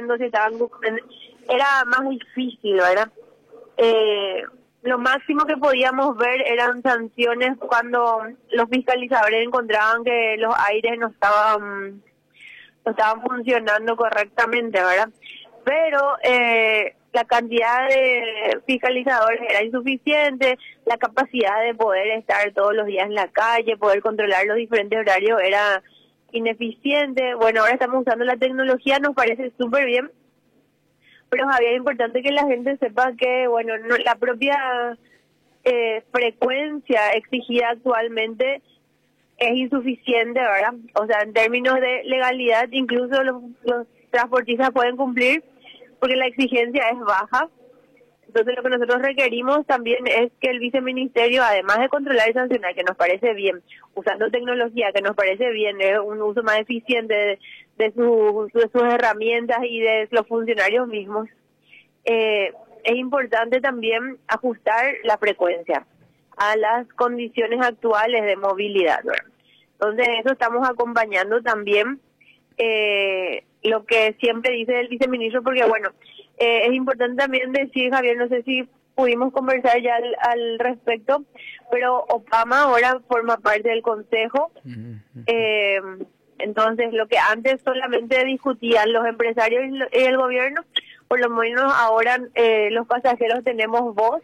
cumpliendo, si estaban cumpliendo. Era más difícil, ¿verdad? Lo máximo que podíamos ver eran sanciones cuando los fiscalizadores encontraban que los aires no estaban funcionando correctamente, ¿verdad? Pero la cantidad de fiscalizadores era insuficiente, la capacidad de poder estar todos los días en la calle, poder controlar los diferentes horarios era ineficiente. Bueno, ahora estamos usando la tecnología, nos parece súper bien, pero es bien importante que la gente sepa que, bueno, no, la propia frecuencia exigida actualmente es insuficiente, ¿verdad? O sea, en términos de legalidad, incluso los transportistas pueden cumplir porque la exigencia es baja. Entonces, lo que nosotros requerimos también es que el viceministerio, además de controlar y sancionar, que nos parece bien, usando tecnología, que nos parece bien, es un uso más eficiente de sus herramientas y de los funcionarios mismos, es importante también ajustar la frecuencia a las condiciones actuales de movilidad, ¿verdad? Entonces, eso estamos acompañando también lo que siempre dice el viceministro, porque bueno, es importante también decir, Javier, no sé si pudimos conversar ya al respecto, pero Obama ahora forma parte del Consejo. Entonces, lo que antes solamente discutían los empresarios y el gobierno, por lo menos ahora los pasajeros tenemos voz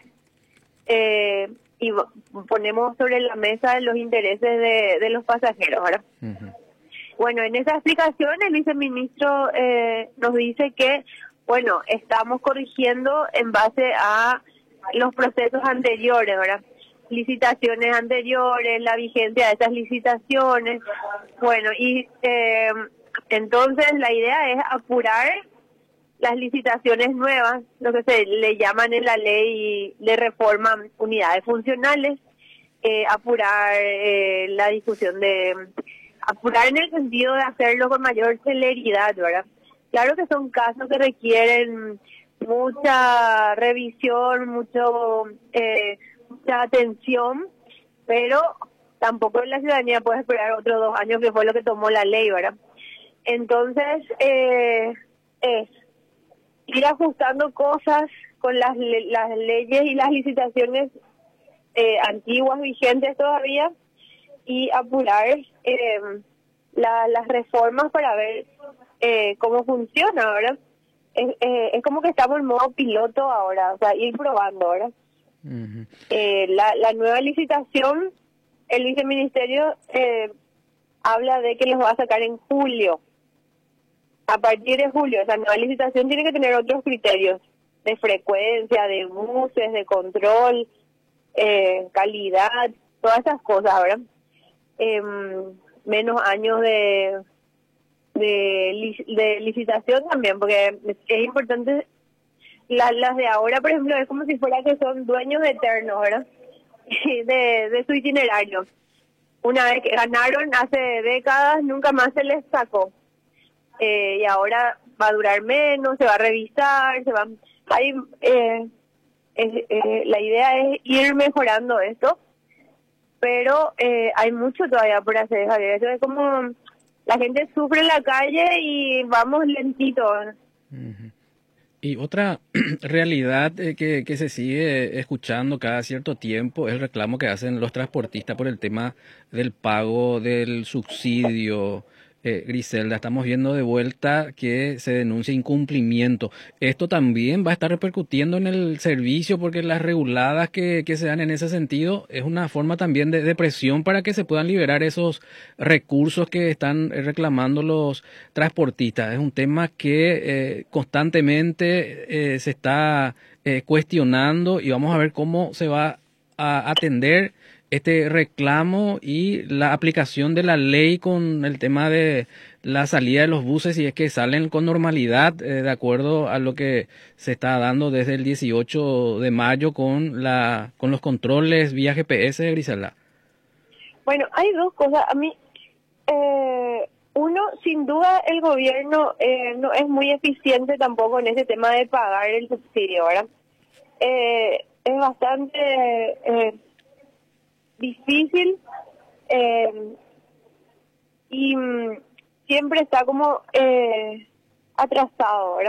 y ponemos sobre la mesa los intereses de los pasajeros, ¿verdad? Bueno, en esa explicación el viceministro nos dice que, bueno, estamos corrigiendo en base a los procesos anteriores, ¿verdad? Licitaciones anteriores, la vigencia de esas licitaciones. Bueno, y entonces la idea es apurar las licitaciones nuevas, lo que se le llaman en la ley de reforma unidades funcionales, apurar la discusión apurar en el sentido de hacerlo con mayor celeridad, ¿verdad? Claro que son casos que requieren mucha revisión, mucha atención, pero tampoco la ciudadanía puede esperar otros 2 años, que fue lo que tomó la ley, ¿verdad? Entonces, es ir ajustando cosas con las leyes y las licitaciones antiguas, vigentes todavía, y apurar las reformas para ver cómo funciona, ¿verdad? Es como que estamos en modo piloto ahora, o sea, ir probando, ¿verdad? La nueva licitación, el viceministerio habla de que los va a sacar en julio. A partir de julio, esa nueva licitación tiene que tener otros criterios de frecuencia, de buses, de control, calidad, todas esas cosas, ¿verdad? Menos años de licitación también, porque es importante. Las de ahora, por ejemplo, es como si fuera que son dueños eternos, ¿verdad? de su itinerario. Una vez que ganaron hace décadas, nunca más se les sacó. Y ahora va a durar menos, se va a revisar, la idea es ir mejorando esto, pero hay mucho todavía por hacer, Javier. Eso es como la gente sufre en la calle y vamos lentito. Y otra realidad que se sigue escuchando cada cierto tiempo es el reclamo que hacen los transportistas por el tema del pago del subsidio. Griselda, estamos viendo de vuelta que se denuncia incumplimiento. Esto también va a estar repercutiendo en el servicio, porque las reguladas que se dan en ese sentido es una forma también de presión para que se puedan liberar esos recursos que están reclamando los transportistas. Es un tema que constantemente se está cuestionando, y vamos a ver cómo se va a atender este reclamo y la aplicación de la ley con el tema de la salida de los buses, si es que salen con normalidad, de acuerdo a lo que se está dando desde el 18 de mayo con los controles vía GPS, Griselda. Bueno, hay dos cosas. A mí, uno, sin duda, el gobierno no es muy eficiente tampoco en ese tema de pagar el subsidio, ¿verdad? Es bastante difícil y siempre está como atrasado, ¿verdad?